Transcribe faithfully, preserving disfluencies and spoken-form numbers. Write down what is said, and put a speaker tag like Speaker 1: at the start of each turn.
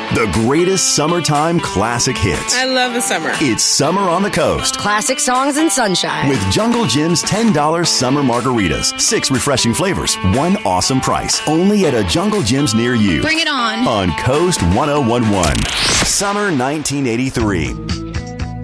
Speaker 1: The greatest summertime classic hits.
Speaker 2: I love the summer.
Speaker 1: It's Summer on the Coast.
Speaker 3: Classic songs and sunshine.
Speaker 1: With Jungle Jim's ten dollars summer margaritas. Six refreshing flavors. One awesome price. Only at a Jungle Jim's near you.
Speaker 4: Bring it on.
Speaker 1: On Coast ten eleven. Summer nineteen eighty-three.